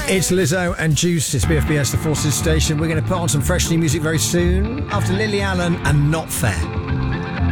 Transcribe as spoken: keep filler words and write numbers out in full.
It's Lizzo and Juice. It's B F B S, the Forces Station. We're going to put on some fresh new music very soon after Lily Allen and Not Fair.